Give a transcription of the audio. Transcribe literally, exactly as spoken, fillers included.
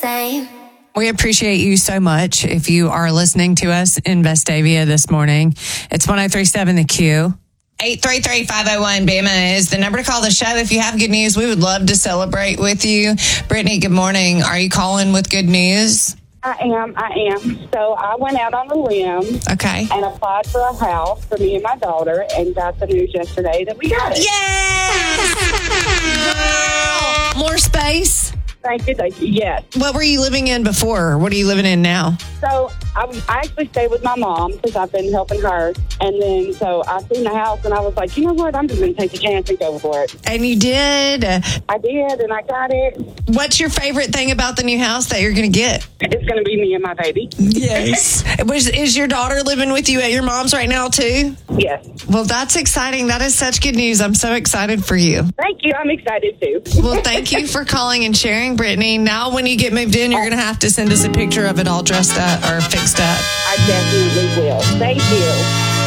same. We appreciate you so much if you are listening to us in Vestavia this morning. It's one oh three point seven The Q. eight three three, five oh one, B M A is the number to call the show. If you have good news, we would love to celebrate with you. Brittany, good morning. Are you calling with good news? I am, I am. So I went out on a limb Okay. and applied for a house for me and my daughter and got the news yesterday that we got it. Yes! Girl! More space? Thank you, thank you. Yes. What were you living in before? What are you living in now? So I, was, I actually stayed with my mom because I've been helping her. And then so I seen the house and I was like, you know what? I'm just going to take a chance and go for it. And you did? I did, and I got it. What's your favorite thing about the new house that you're going to get? It's going to be me and my baby. Yes. Was, is your daughter living with you at your mom's right now, too? Yes. Well, that's exciting. That is such good news. I'm so excited for you. Thank you. I'm excited, too. Well, thank you for calling and sharing, Brittany. Now, when you get moved in, you're going to have to send us a picture of it all dressed up or fixed up. I definitely will. Thank you.